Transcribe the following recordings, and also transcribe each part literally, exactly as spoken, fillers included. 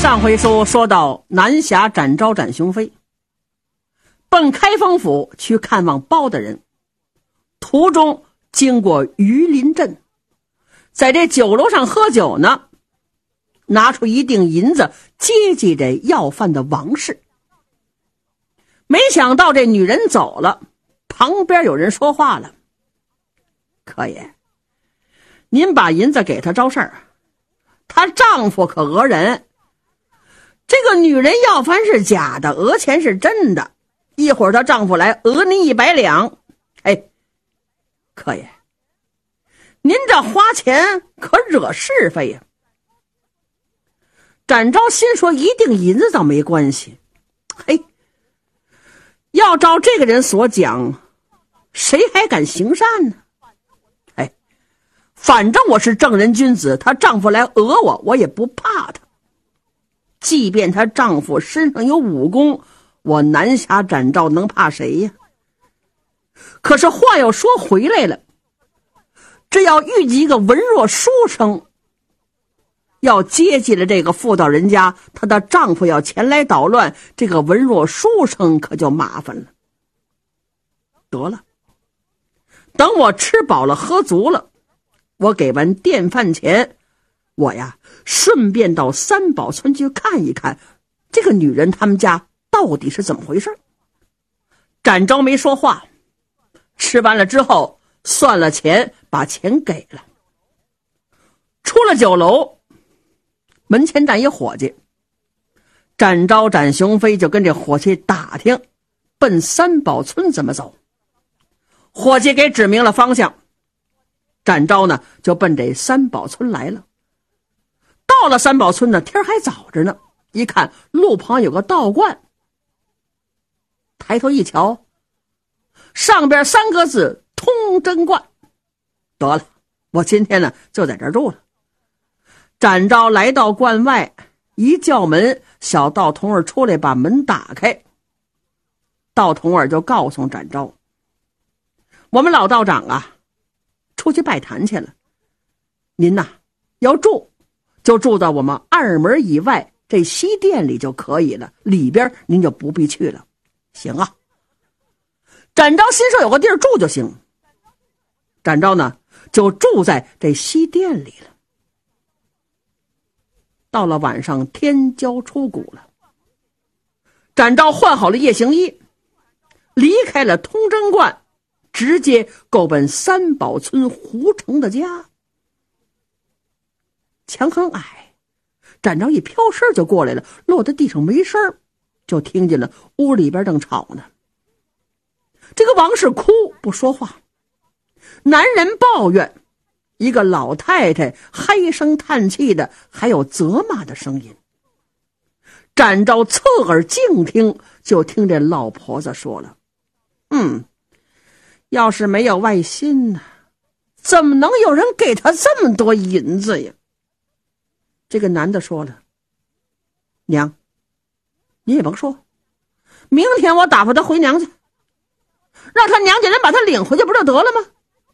上回书说到南侠展昭展雄飞奔开封府去看望包大人，途中经过榆林镇，在这酒楼上喝酒呢，拿出一锭银子接济这要饭的王氏。没想到这女人走了，旁边有人说话了：客爷，您把银子给她招事儿，她丈夫可讹人，这个女人要饭是假的，讹钱是真的，一会儿她丈夫来讹您一百两。哎，客爷，您这花钱可惹是非呀。展昭心说，一锭银子倒没关系，嘿，要照这个人所讲，谁还敢行善呢？哎，反正我是正人君子，她丈夫来讹我，我也不怕他。即便她丈夫身上有武功，我南侠展昭能怕谁呀？可是话又说回来了，这要遇见一个文弱书生，要接济了这个妇道人家，她的丈夫要前来捣乱，这个文弱书生可就麻烦了。得了，等我吃饱了喝足了，我给完电饭钱，我呀顺便到三宝村去看一看这个女人他们家到底是怎么回事。展昭没说话，吃完了之后算了钱，把钱给了。出了酒楼，门前站一伙计，展昭展雄飞就跟这伙计打听奔三宝村怎么走。伙计给指明了方向，展昭呢就奔这三宝村来了。到了三宝村呢，天还早着呢，一看路旁有个道观，抬头一瞧，上边三个字通真观。得了，我今天呢就在这儿住了。展昭来到观外，一叫门，小道童儿出来把门打开。道童儿就告诉展昭，我们老道长啊出去拜坛去了，您呐要住就住到我们二门以外这西殿里就可以了，里边您就不必去了。行啊，展昭心说有个地儿住就行。展昭呢就住在这西殿里了。到了晚上，天交出谷了，展昭换好了夜行衣，离开了通真观，直接够奔三宝村胡成的家。墙很矮，展昭一飘身就过来了，落在地上没声儿，就听见了屋里边正吵呢。这个王氏哭不说话，男人抱怨，一个老太太唉声叹气的，还有责骂的声音。展昭侧耳静听，就听这老婆子说了：嗯，要是没有外心呢，怎么能有人给他这么多银子呀？这个男的说了：娘，你也甭说，明天我打发他回娘家，让他娘家人把他领回去不就得了吗？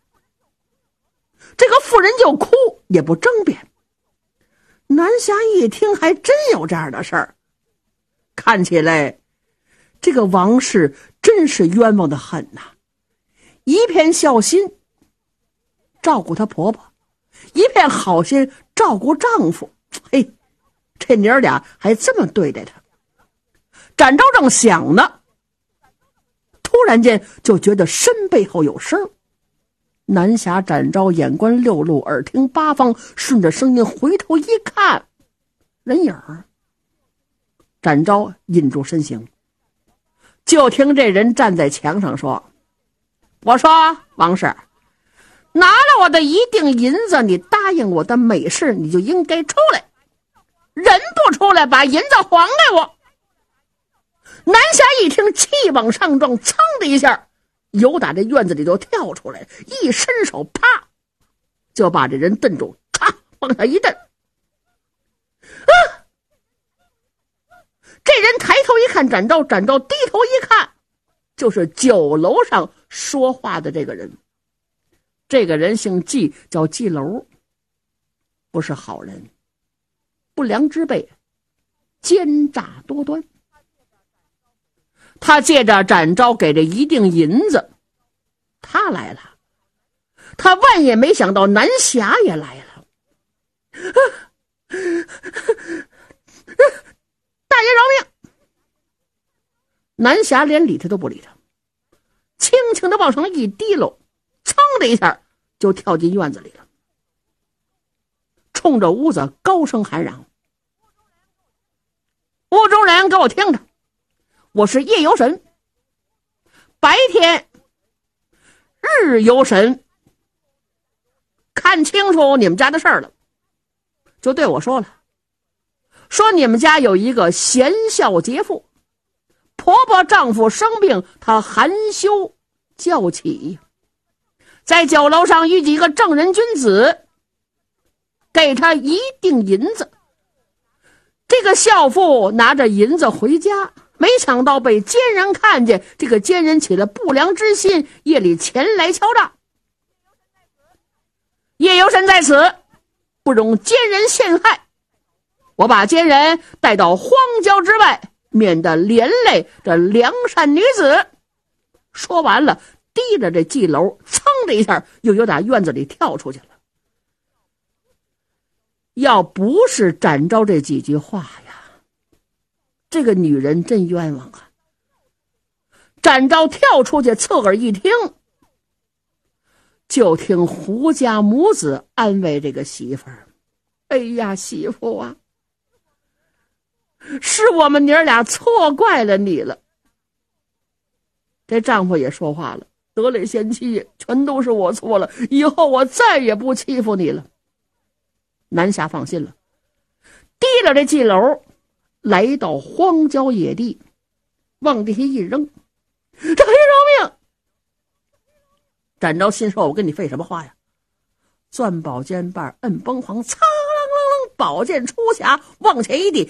这个妇人就哭，也不争辩。南侠一听，还真有这样的事儿，看起来这个王氏真是冤枉的很呐、啊！一片孝心照顾她婆婆，一片好心照顾丈夫，嘿，这娘儿俩还这么对待她。展昭正想呢，突然间就觉得身背后有声。南侠展昭眼观六路，耳听八方，顺着声音回头一看，人影儿。展昭引住身形，就听这人站在墙上说：我说王氏，拿了我的一锭银子，你答应我的美事，你就应该出来，人不出来，把银子还给我。南侠一听，气往上撞，噌的一下由打这院子里就跳出来，一伸手，啪，就把这人瞪住，咔，往下一蹬。啊！这人抬头一看展昭，展昭低头一看，就是酒楼上说话的这个人。这个人姓季，叫季楼，不是好人，不良之辈， 奸诈多端。他借着展昭给这一锭银子，他来了。他万也没想到南侠也来了。大爷饶命！南侠连理他都不理他，轻轻的往上一提溜，噌的一下就跳进院子里了，冲着屋子高声喊嚷：屋中人给我听着，我是夜游神，白天日游神，看清楚你们家的事儿了。就对我说了，说你们家有一个贤孝杰妇，婆婆丈夫生病，她含羞叫起，在酒楼上遇见一个正人君子，给她一锭银子。这个孝妇拿着银子回家，没想到被奸人看见，这个奸人起了不良之心，夜里前来敲诈。夜游神在此，不容奸人陷害，我把奸人带到荒郊之外，免得连累这良善女子。说完了，提着这祭楼，噌的一下又由打院子里跳出去了。要不是展昭这几句话呀，这个女人真冤枉啊！展昭跳出去，侧耳一听，就听胡家母子安慰这个媳妇儿：“哎呀，媳妇啊，是我们娘俩错怪了你了。”这丈夫也说话了：“得嘞，贤妻，全都是我错了，以后我再也不欺负你了。”南侠放心了，提了这祭楼，来到荒郊野地，往地下一扔：“大爷饶命！”展昭心说：“我跟你废什么话呀？”钻宝剑把摁崩簧，苍啷啷啷，宝剑出匣，往前一递，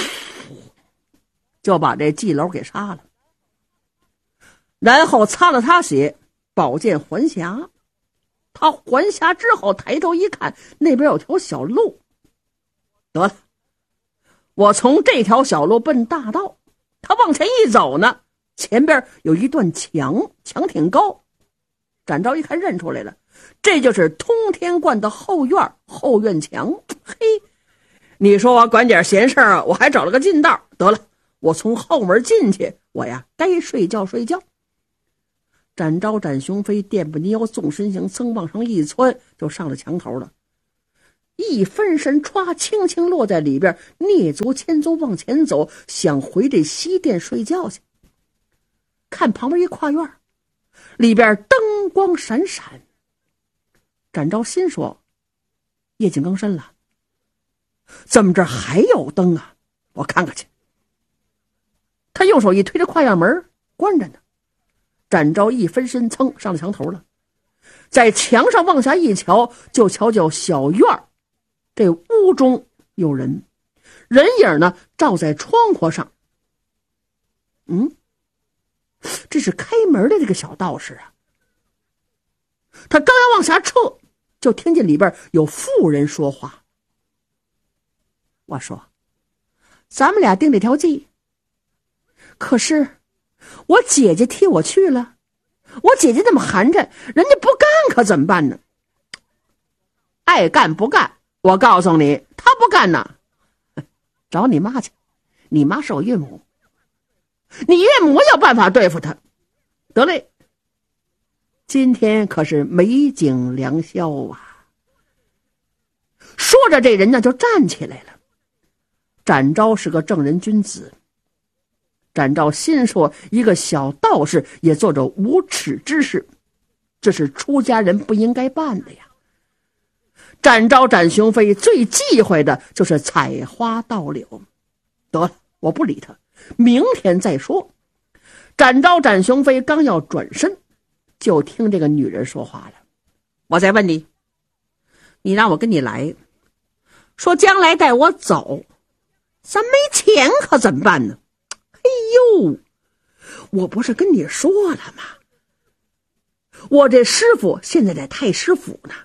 就把这祭楼给杀了。然后擦了擦血，宝剑还匣。他还匣之后，抬头一看，那边有条小路。得了，我从这条小路奔大道。他往前一走呢，前边有一段墙，墙挺高。展昭一看认出来了，这就是通天观的后院，后院墙。嘿，你说我管点闲事啊，我还找了个近道。得了，我从后门进去，我呀该睡觉睡觉。展昭展雄飞垫步泥腰纵身形，噌往上一窜，就上了墙头了。一分神，歘，轻轻落在里边，蹑足千足往前走，想回这西殿睡觉去。看旁边一跨院，里边灯光闪闪。展昭心说：夜景更深了，怎么这还有灯啊？我看看去。他用手一推着跨院门，关着呢。展昭一分身，噌上了墙头了，在墙上往下一瞧，就瞧瞧小院这屋中有人，人影呢照在窗户上。嗯，这是开门的这个小道士啊。他刚要往下撤，就听见里边有妇人说话。我说：咱们俩定这条计，可是我姐姐替我去了，我姐姐那么寒碜，人家不干可怎么办呢？爱干不干，我告诉你，她不干呢，找你妈去，你妈是我岳母，你岳母有办法对付她。得嘞，今天可是美景良宵啊！说着，这人呢就站起来了。展昭是个正人君子，展昭心说，一个小道士也做着无耻之事，这是出家人不应该办的呀。展昭展雄飞最忌讳的就是采花盗柳。得了，我不理他，明天再说。展昭展雄飞刚要转身，就听这个女人说话了：我再问你，你让我跟你来，说将来带我走，咱没钱可怎么办呢？哎呦，我不是跟你说了吗？我这师傅现在在太师府呢，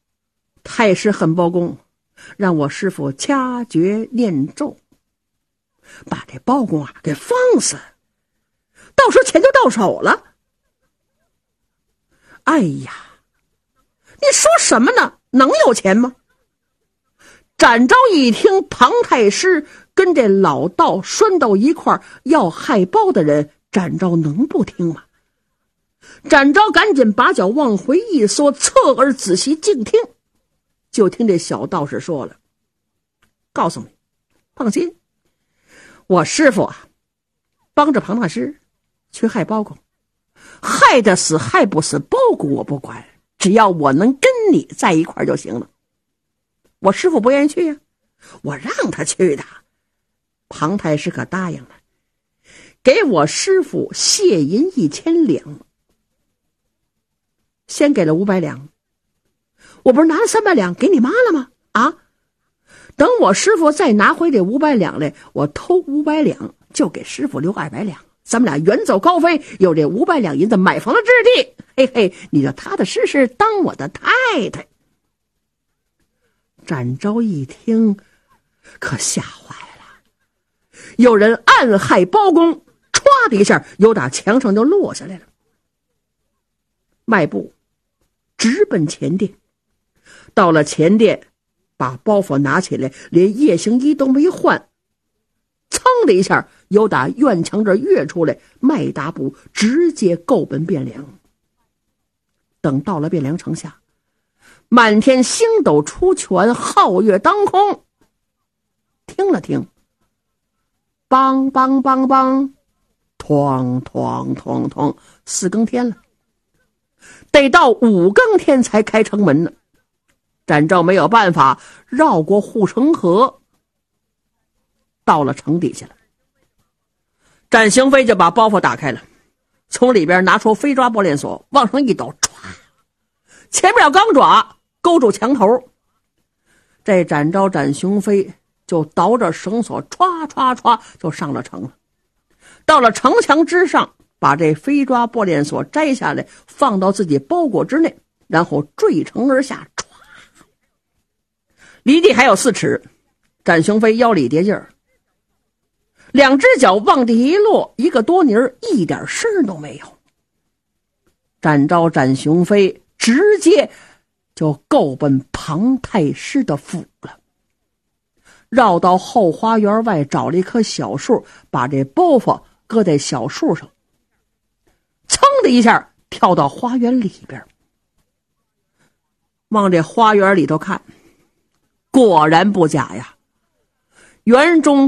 太师很包公，让我师傅掐诀念咒， 把这包公啊给放死，到时候钱就到手了。哎呀，你说什么呢？能有钱吗？展昭一听庞太师跟这老道拴到一块要害包的人，展昭能不听吗？展昭赶紧把脚往回一缩，侧耳仔细静听，就听这小道士说了：告诉你，放心，我师父啊帮着庞太师去害包公，害得死害不死包公我不管，只要我能跟你在一块就行了。我师父不愿意去呀、啊，我让他去的。庞太师可答应了，给我师父谢银一千两，先给了五百两，我不是拿了三百两给你妈了吗？啊，等我师父再拿回这五百两来，我偷五百两就给师父留二百两，咱们俩远走高飞，有这五百两银子买房的置地，嘿嘿，你就踏踏实实当我的太太。展昭一听可吓坏了，有人暗害包公，唰的一下由打墙上就落下来了，迈步直奔前殿。到了前殿，把包袱拿起来，连夜行衣都没换，噌的一下由打院墙这跃出来，迈大步直接够奔汴梁。等到了汴梁城下，满天星斗出泉，皓月当空。听了听，梆梆梆梆，哐哐哐哐，四更天了，得到五更天才开城门呢。展昭没有办法，绕过护城河，到了城底下了。展雄飞就把包袱打开了，从里边拿出飞抓拨链锁，往上一抖，唰，前面要刚爪勾住墙头，这展昭展雄飞就倒着绳索歘歘歘就上了城了。到了城墙之上，把这飞抓拨链锁摘下来，放到自己包裹之内，然后坠城而下，歘，离地还有四尺。展雄飞腰里叠劲儿，两只脚往地一落，一个多泥儿，一点声都没有。展昭展雄飞直接就够奔庞太师的府了，绕到后花园外找了一棵小树，把这包袱搁在小树上，噌的一下跳到花园里边，往这花园里头看，果然不假呀，园中